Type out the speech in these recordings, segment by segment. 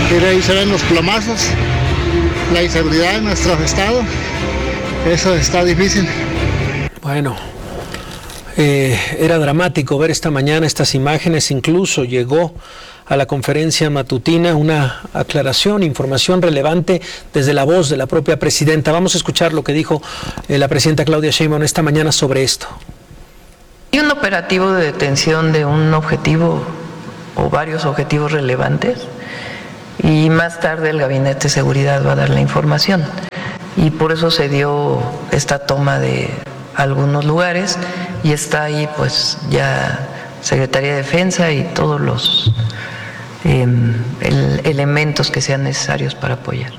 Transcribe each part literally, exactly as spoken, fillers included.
Y de ahí se ven los plomazos, la inseguridad en nuestro estado. Eso está difícil. Bueno, eh, era dramático ver esta mañana estas imágenes. Incluso llegó a la conferencia matutina una aclaración, información relevante desde la voz de la propia presidenta. Vamos a escuchar lo que dijo eh, la presidenta Claudia Sheinbaum esta mañana sobre esto. Hay un operativo de detención de un objetivo o varios objetivos relevantes y más tarde el Gabinete de Seguridad va a dar la información y por eso se dio esta toma de algunos lugares y está ahí pues ya Secretaría de Defensa y todos los eh, el, elementos que sean necesarios para apoyar.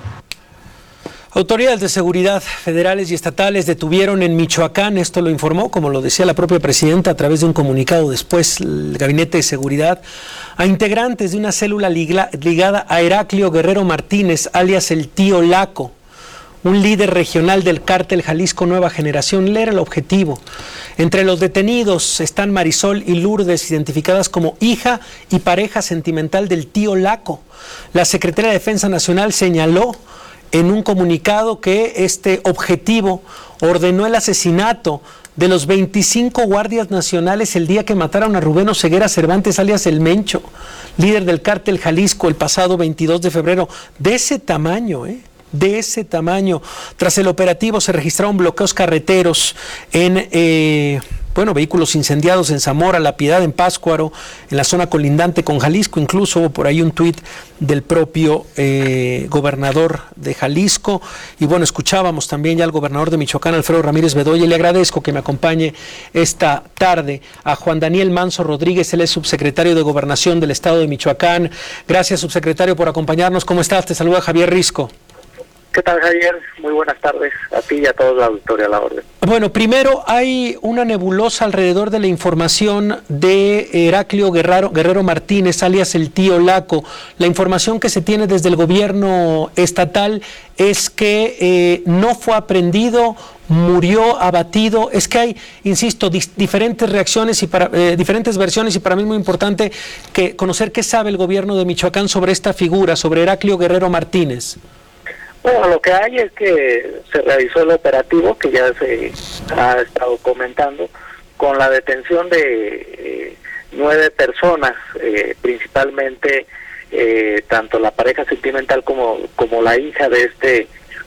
Autoridades de seguridad federales y estatales detuvieron en Michoacán, esto lo informó, como lo decía la propia presidenta a través de un comunicado después, el Gabinete de Seguridad, a integrantes de una célula ligada a Heraclio Guerrero Martínez, alias el Tío Laco, un líder regional del cártel Jalisco Nueva Generación. Él era el objetivo. Entre los detenidos están Marisol y Lourdes, identificadas como hija y pareja sentimental del Tío Laco. La Secretaría de Defensa Nacional señaló en un comunicado que este objetivo ordenó el asesinato de los veinticinco guardias nacionales el día que mataron a Rubén Oseguera Cervantes, alias El Mencho, líder del cártel Jalisco, el pasado veintidós de febrero. De ese tamaño, ¿eh? De ese tamaño. Tras el operativo se registraron bloqueos carreteros en... Eh, Bueno, vehículos incendiados en Zamora, La Piedad, en Pátzcuaro, en la zona colindante con Jalisco. Incluso hubo por ahí un tuit del propio eh, gobernador de Jalisco. Y bueno, escuchábamos también ya al gobernador de Michoacán, Alfredo Ramírez Bedoya, y le agradezco que me acompañe esta tarde a Juan Daniel Manso Rodríguez, él es subsecretario de Gobernación del Estado de Michoacán. Gracias, subsecretario, por acompañarnos. ¿Cómo estás? Te saluda Javier Risco. ¿Qué tal, Javier? Muy buenas tardes a ti y a toda la auditoría a la orden. Bueno, primero hay una nebulosa alrededor de la información de Heraclio Guerrero, Guerrero Martínez, alias el Tío Laco. La información que se tiene desde el gobierno estatal es que eh, no fue aprehendido, murió abatido. Es que hay, insisto, dis, diferentes reacciones y para, eh, diferentes versiones, y para mí es muy importante que conocer qué sabe el gobierno de Michoacán sobre esta figura, sobre Heraclio Guerrero Martínez. Bueno, lo que hay es que se realizó el operativo que ya se ha estado comentando, con la detención de eh, nueve personas, eh, principalmente eh, tanto la pareja sentimental como como la hija de este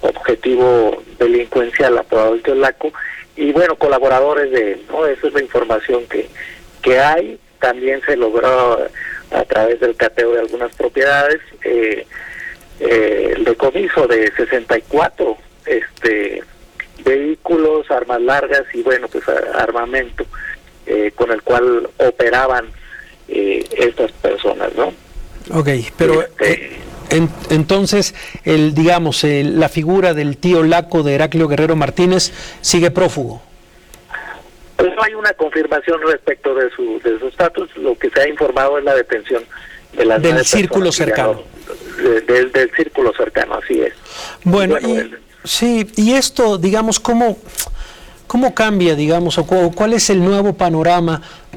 objetivo delincuencial apodado el Tío Laco, y bueno, colaboradores de él, ¿no? Esa es la información que, que hay. También se logró a través del cateo de algunas propiedades, eh, Eh, el decomiso de sesenta y cuatro este, vehículos, armas largas y bueno, pues armamento eh, con el cual operaban eh, estas personas, ¿no? Ok, pero este, eh, en, entonces, el digamos, el, la figura del Tío Laco de Heraclio Guerrero Martínez sigue prófugo. Pues no hay una confirmación respecto de su de su estatus. Lo que se ha informado es la detención de las del círculo cercano. De, de, del círculo cercano, así es. Bueno, y, bueno, y, sí, y esto, digamos, ¿cómo, cómo cambia, digamos, o cu cuál es el nuevo panorama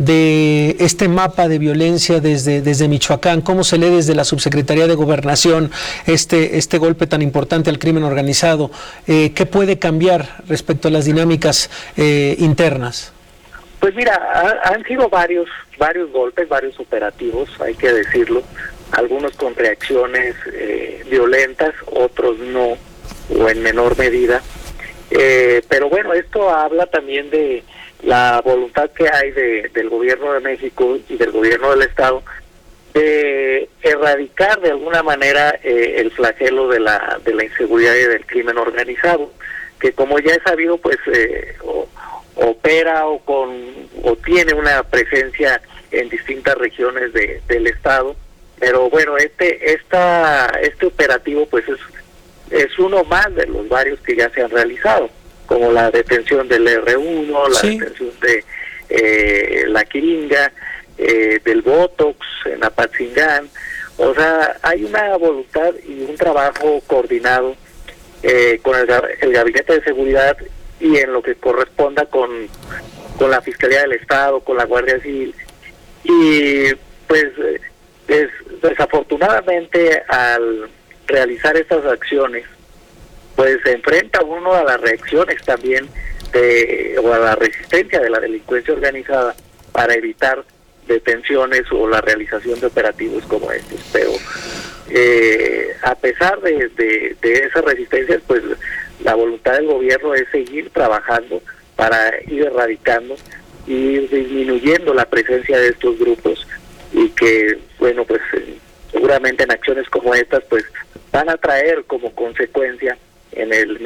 de este mapa de violencia desde, desde Michoacán? ¿Cómo se lee desde la Subsecretaría de Gobernación este, este golpe tan importante al crimen organizado? Eh, ¿Qué puede cambiar respecto a las dinámicas eh, internas? Pues mira, ha, han sido varios, varios golpes, varios operativos, hay que decirlo. Algunos con reacciones eh, violentas, otros no, o en menor medida. Eh, pero bueno, esto habla también de la voluntad que hay de, del gobierno de México y del gobierno del Estado de erradicar de alguna manera eh, el flagelo de la de la inseguridad y del crimen organizado, que como ya he sabido, pues eh, o, opera o con o tiene una presencia en distintas regiones de, del Estado. Pero bueno, este esta este operativo pues es es uno más de los varios que ya se han realizado, como la detención del erre uno, la sí. detención de eh, la Quiringa, eh, del Botox en Apatzingán. O sea, hay una voluntad y un trabajo coordinado eh, con el, el Gabinete de Seguridad y en lo que corresponda con, con la Fiscalía del Estado, con la Guardia Civil. Y pues... Es, desafortunadamente desafortunadamente al realizar estas acciones, pues se enfrenta uno a las reacciones también de, o a la resistencia de la delincuencia organizada para evitar detenciones o la realización de operativos como estos. Pero eh, a pesar de, de, de esas resistencias, pues la voluntad del gobierno es seguir trabajando para ir erradicando y ir disminuyendo la presencia de estos grupos, y que, bueno, pues eh, seguramente en acciones como estas, pues van a traer como consecuencia en el